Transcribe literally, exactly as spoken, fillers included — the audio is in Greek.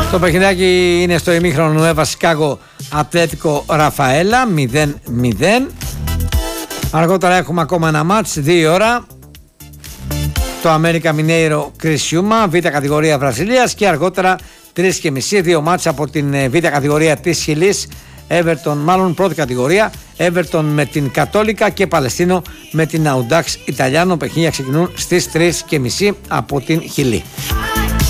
Το παιχνιδάκι είναι στο ημίχρονο Νουέβα Σικάγο Ατλέτικο Ραφαέλα μηδέν μηδέν. Αργότερα έχουμε ακόμα ένα μάτς, δύο ώρα. Το Αμέρικα Μινέιρο Κρισιούμα, β' κατηγορία Βραζιλίας, και αργότερα τρεις και μισή, δύο μάτς από την β' κατηγορία της Χιλής. Everton, μάλλον πρώτη κατηγορία, Everton με την Κατόλικα και Παλαιστίνο με την Audax Ιταλιάνο. Παιχνίδια ξεκινούν στις τρεις και μισή από την Χιλή.